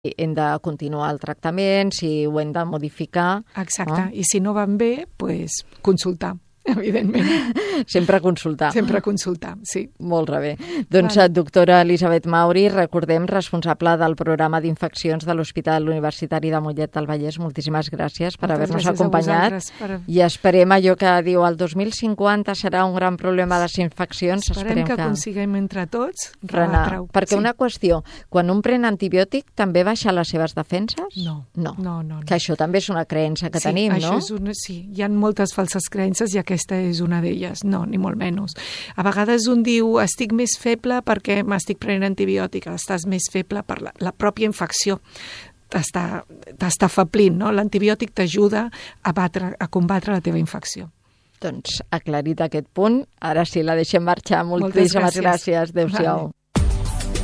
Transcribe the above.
hem de continuar el tractament, si ho hem de modificar. Exacte, i si no van bé, doncs consultar. Evidentment. Sempre consultar. Sempre consultar, sí. Molt bé. Doncs, doctora Elisabet Mauri, recordem, responsable del programa d'infeccions de l'Hospital Universitari de Mollet del Vallès. Moltíssimes gràcies per haver-nos acompanyat. I esperem allò que diu el 2050 serà un gran problema de les infeccions. Esperem que aconseguim entre tots frenar. Perquè una qüestió, quan un pren antibiòtic també baixa les seves defenses? No. Que això també és una creença que tenim, no? Sí, hi ha moltes falses creences i aquesta és una d'elles. No, ni molt menys. A vegades un diu, estic més feble perquè m'estic prenent antibiòtic, estàs més feble per la pròpia infecció. T'està afeblint, no? L'antibiòtic t'ajuda a combatre la teva infecció. Doncs aclarit aquest punt, ara sí la deixem marxar. Moltíssimes gràcies. Adéu-siau.